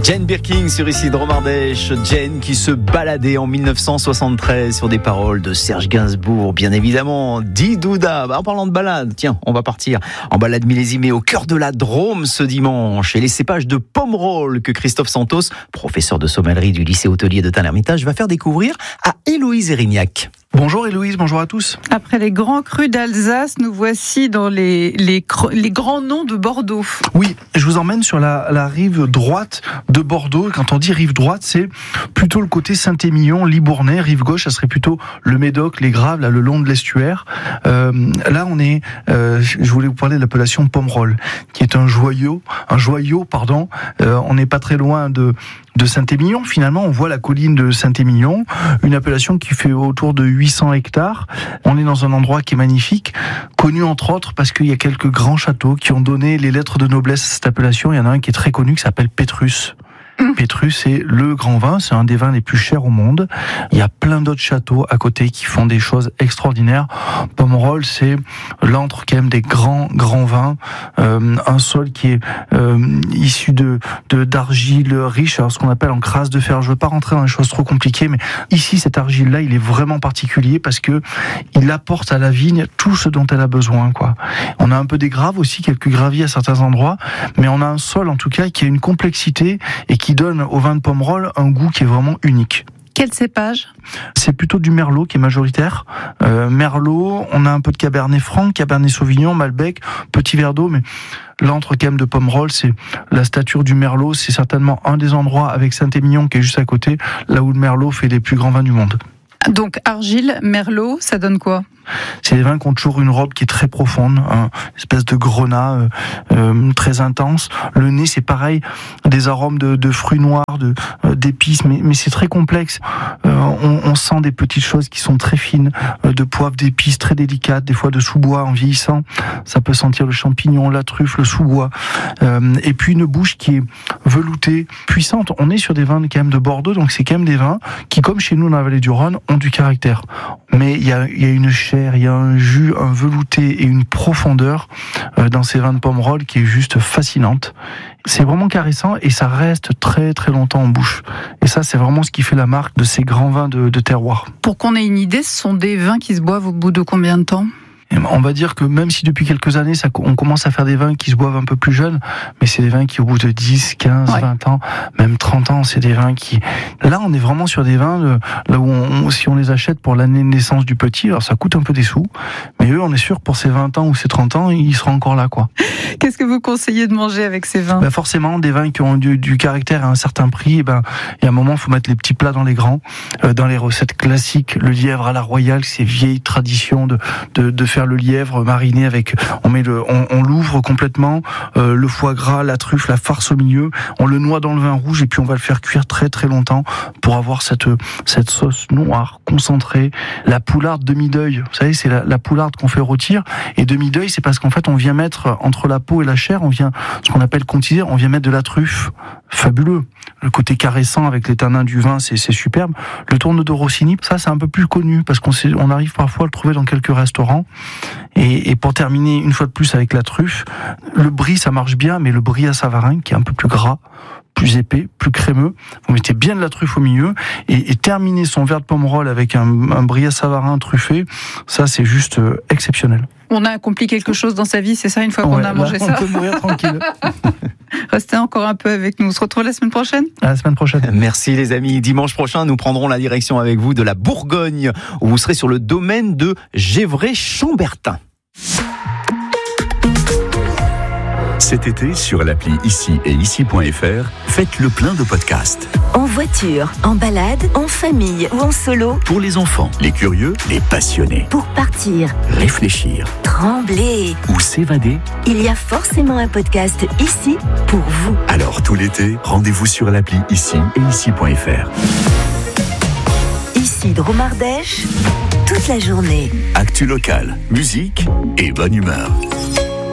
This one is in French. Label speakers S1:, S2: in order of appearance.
S1: Jane Birkin sur ici de Romardèche. Jane qui se baladait en 1973 sur des paroles de Serge Gainsbourg, bien évidemment. Didouda. En parlant de balade, tiens, on va partir en balade millésimée au cœur de la Drôme ce dimanche. Et les cépages de Pomerol que Christophe Santos, professeur de sommellerie du lycée hôtelier de Tain-l'Hermitage, va faire découvrir à Héloïse Erignac.
S2: Bonjour Héloïse, bonjour à tous.
S3: Après les grands crus d'Alsace, nous voici dans les grands noms de Bordeaux.
S2: Oui, je vous emmène sur la rive droite de Bordeaux. Quand on dit rive droite, c'est plutôt le côté Saint-Émilion, Libournais. Rive gauche, ça serait plutôt le Médoc, les Graves, là, le long de l'estuaire. Là, on est, je voulais vous parler de l'appellation Pomerol, qui est un joyau. On n'est pas très loin de Saint-Émilion. Finalement, on voit la colline de Saint-Émilion, une appellation qui fait autour de 800 hectares. On est dans un endroit qui est magnifique, connu entre autres parce qu'il y a quelques grands châteaux qui ont donné les lettres de noblesse à cette appellation. Il y en a un qui est très connu qui s'appelle Pétrus. Pétrus, c'est le grand vin, c'est un des vins les plus chers au monde. Il y a plein d'autres châteaux à côté qui font des choses extraordinaires. Pomerol, c'est l'antre quand même des grands vins. Un sol qui est issu d'argile riche, alors ce qu'on appelle en crasse de fer. Je veux pas rentrer dans les choses trop compliquées, mais ici, cette argile-là, il est vraiment particulier parce que il apporte à la vigne tout ce dont elle a besoin, quoi. On a un peu des graves aussi, quelques graviers à certains endroits, mais on a un sol en tout cas qui a une complexité et qui donne au vin de Pomerol un goût qui est vraiment unique.
S3: Quel cépage ?
S2: C'est plutôt du Merlot qui est majoritaire. Merlot, on a un peu de Cabernet Franc, Cabernet Sauvignon, Malbec, petit verre d'eau, mais l'antre quand même de Pomerol, c'est la stature du Merlot. C'est certainement un des endroits avec Saint-Émilion qui est juste à côté, là où le Merlot fait les plus grands vins du monde.
S3: Donc argile, Merlot, ça donne quoi ?
S2: C'est des vins qui ont toujours une robe qui est très profonde, une espèce de grenat très intense. Le nez, c'est pareil, des arômes de fruits noirs, d'épices, mais c'est très complexe. On sent des petites choses qui sont très fines, de poivre, d'épices très délicates, des fois de sous-bois en vieillissant. Ça peut sentir le champignon, la truffe, le sous-bois. Et puis une bouche qui est veloutée, puissante. On est sur des vins quand même de Bordeaux, donc c'est quand même des vins qui, comme chez nous dans la vallée du Rhône, ont du caractère. Mais il y a une chair, il y a un jus, un velouté et une profondeur dans ces vins de Pomerol qui est juste fascinante. C'est vraiment caressant et ça reste très très longtemps en bouche. Et ça, c'est vraiment ce qui fait la marque de ces grands vins de terroir.
S3: Pour qu'on ait une idée, ce sont des vins qui se boivent au bout de combien de temps ?
S2: On va dire que même si depuis quelques années, on commence à faire des vins qui se boivent un peu plus jeunes, mais c'est des vins qui au bout de 10, 15, 20 ans, même 30 ans, c'est des vins qui... Là, on est vraiment sur des vins là où si on les achète pour l'année de naissance du petit, alors ça coûte un peu des sous, mais eux, on est sûr pour ces 20 ans ou ces 30 ans, ils seront encore là, quoi.
S3: Qu'est-ce que vous conseillez de manger avec ces vins ?
S2: Forcément, des vins qui ont du caractère à un certain prix, il y a un moment, il faut mettre les petits plats dans les grands. Dans les recettes classiques, le lièvre à la royale, c'est vieille tradition de faire le lièvre mariné avec, on l'ouvre complètement, le foie gras, la truffe, la farce au milieu, on le noie dans le vin rouge et puis on va le faire cuire très très longtemps pour avoir cette sauce noire concentrée. La poularde demi-deuil, vous savez, c'est la poularde qu'on fait rôtir, et demi-deuil, c'est parce qu'en fait on vient mettre entre la peau et la chair, on vient, ce qu'on appelle contiser, on vient mettre de la truffe. Fabuleux. Le côté caressant avec les tanins du vin, c'est superbe. Le tourne de Rossini, ça c'est un peu plus connu parce qu'on arrive parfois à le trouver dans quelques restaurants. Et pour terminer une fois de plus avec la truffe, le brie ça marche bien, mais le brie à Savarin qui est un peu plus gras, plus épais, plus crémeux, vous mettez bien de la truffe au milieu et terminer son verre de Pomerol avec un brie à Savarin truffé, ça c'est juste exceptionnel.
S3: On a accompli quelque chose dans sa vie, c'est ça, une fois qu'on a mangé ça.
S2: On peut mourir tranquille.
S3: Restez encore un peu avec nous. On se retrouve la semaine prochaine.
S2: À la semaine prochaine.
S1: Merci les amis. Dimanche prochain, nous prendrons la direction avec vous de la Bourgogne, où vous serez sur le domaine de Gévray-Chambertin.
S4: Cet été, sur l'appli Ici et Ici.fr, faites le plein de podcasts.
S5: En voiture, en balade, en famille ou en solo.
S4: Pour les enfants, les curieux, les passionnés.
S5: Pour partir,
S4: réfléchir,
S5: trembler
S4: ou s'évader.
S5: Il y a forcément un podcast ici pour vous.
S4: Alors tout l'été, rendez-vous sur l'appli Ici et Ici.fr.
S5: Ici de Romardèche, toute la journée.
S4: Actu locale, musique et bonne humeur.